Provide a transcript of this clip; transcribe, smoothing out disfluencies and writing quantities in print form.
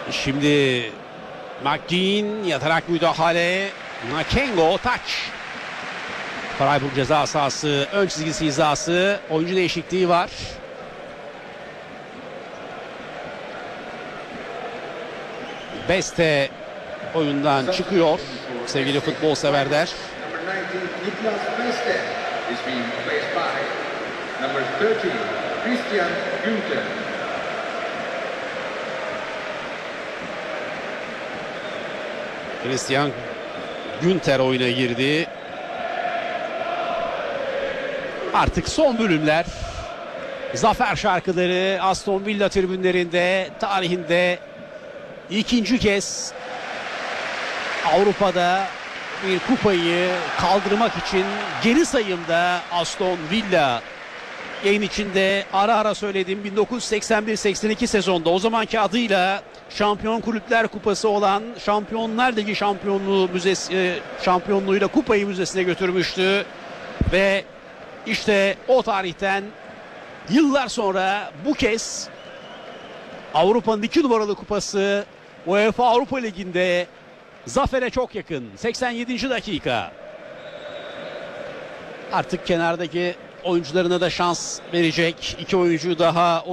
Şimdi McGinn yatarak müdahale. Makengo taç. Freiburg ceza sahası ön çizgisi hizası. Oyuncu değişikliği var. Beste oyundan çıkıyor sevgili futbol severler. Christian Günther oyuna girdi. Artık son bölümler. Zafer şarkıları Aston Villa tribünlerinde tarihinde ikinci kez Avrupa'da bir kupayı kaldırmak için geri sayımda Aston Villa. Yayın içinde ara ara söyledim, 1981-82 sezonda o zamanki adıyla Şampiyon Kulüpler Kupası olan Şampiyonlar Ligi şampiyonluğuyla kupayı müzesine götürmüştü. Ve işte o tarihten yıllar sonra bu kez Avrupa'nın 2 numaralı kupası UEFA Avrupa Ligi'nde zafere çok yakın. 87. dakika. Artık kenardaki oyuncularına da şans verecek. 2 oyuncu daha